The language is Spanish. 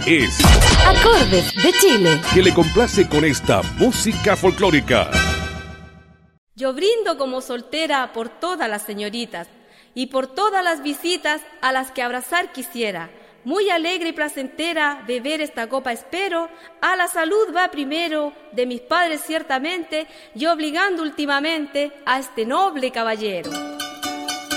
es Acordes de Chile, que le complace con esta música folclórica. Yo brindo como soltera por todas las señoritas y por todas las visitas a las que abrazar quisiera. Muy alegre y placentera beber esta copa espero, a la salud va primero de mis padres ciertamente y obligando últimamente a este noble caballero.